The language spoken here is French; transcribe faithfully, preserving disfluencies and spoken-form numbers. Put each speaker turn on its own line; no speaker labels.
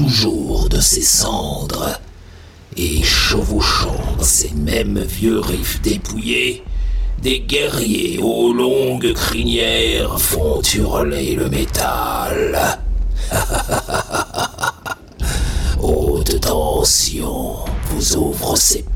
toujours de ses cendres. Et chevauchant ces mêmes vieux riffs dépouillés, des guerriers aux longues crinières font hurler le métal. Haute tension vous ouvre ses